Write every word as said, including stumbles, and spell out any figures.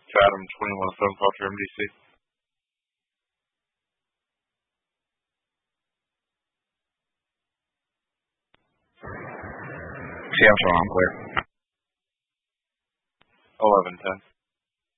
Fathom twenty-one seven Culture M D C. Seattle, I'm clear. eleven ten.